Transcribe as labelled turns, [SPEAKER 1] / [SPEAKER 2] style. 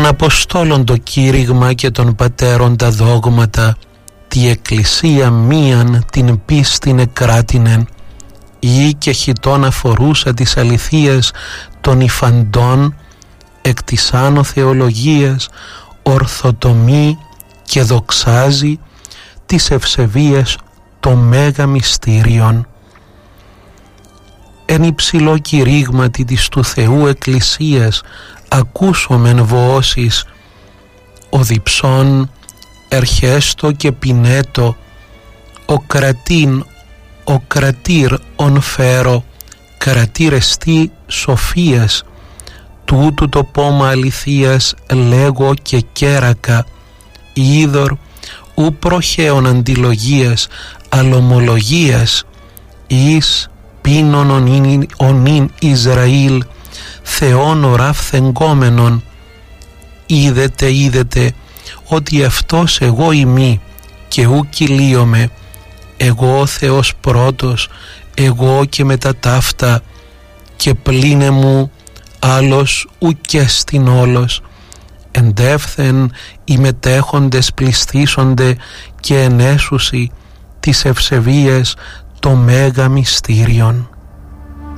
[SPEAKER 1] των Αποστόλων το κήρυγμα και των πατέρων τα δόγματα, τη Εκκλησία μίαν την πίστην εκράτηνεν, ή και χιτών αφορούσα της αληθείας των υφαντών, εκ της άνω θεολογίας ορθοτομεί και δοξάζει τις ευσεβίες το μέγα μυστήριον. Εν υψηλό κηρύγματι της του Θεού Εκκλησίας ακούσομεν βοώσεις, ο διψών ερχέστο και πινέτο, ο κρατήν, ο κρατήρ ον φέρο, κρατήρ εστί σοφίας, τούτου το πόμα αληθείας λέγω και κέρακα, είδωρ ου προχέων αντιλογίας αλλομολογίας, εις πίνων ονίν Ισραήλ, Θεόν οράφθεγκόμενον. Είδετε ότι αυτός εγώ ημί και ου κυλίομαι, εγώ ο Θεός πρώτος, εγώ και μετά ταύτα, και πλήνε μου άλλος ουκέστην όλος. Εντεύθεν οι μετέχοντες πληστήσονται και ενέσουσι τις ευσεβίες το μέγα μυστήριον.